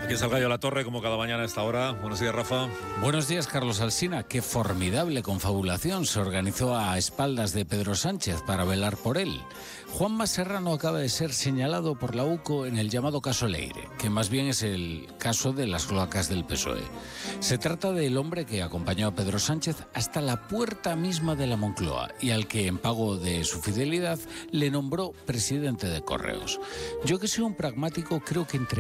Aquí está el Gallo La Torre, como cada mañana a esta hora. Buenos días, Rafa. Buenos días, Carlos Alsina. Qué formidable confabulación se organizó a espaldas de Pedro Sánchez para velar por él. Juanma Serrano acaba de ser señalado por la UCO en el llamado caso Leire, que más bien es el caso de las cloacas del PSOE. Se trata del hombre que acompañó a Pedro Sánchez hasta la puerta misma de la Moncloa y al que, en pago de su fidelidad, le nombró presidente de Correos. Yo, que soy un pragmático, creo que entre